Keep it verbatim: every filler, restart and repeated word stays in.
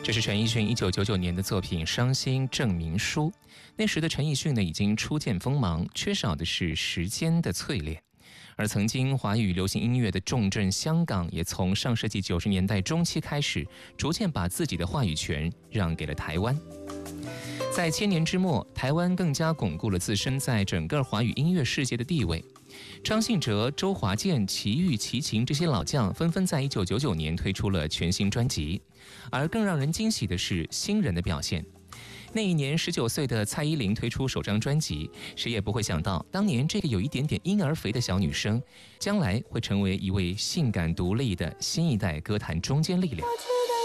这是陈奕迅一九九九年的作品《伤心证明书》。那时的陈奕迅呢，已经初见锋芒，缺少的是时间的淬炼。而曾经华语流行音乐的重镇香港，也从上世纪九十年代中期开始，逐渐把自己的话语权让给了台湾。在千年之末，台湾更加巩固了自身在整个华语音乐世界的地位。张信哲、周华健、齐豫、齐秦这些老将纷纷在一九九九年推出了全新专辑，而更让人惊喜的是新人的表现。那一年十九岁的蔡依林推出首张专辑，谁也不会想到，当年这个有一点点婴儿肥的小女生，将来会成为一位性感独立的新一代歌坛中坚力量。